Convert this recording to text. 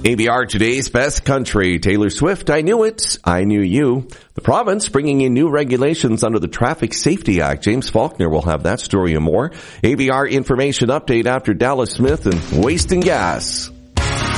ABR Today's Best Country. Taylor Swift, I Knew It, I Knew You. The province bringing in new regulations under the Traffic Safety Act. James Faulkner will have that story and more. ABR information update after Dallas Smith and Wasting Gas.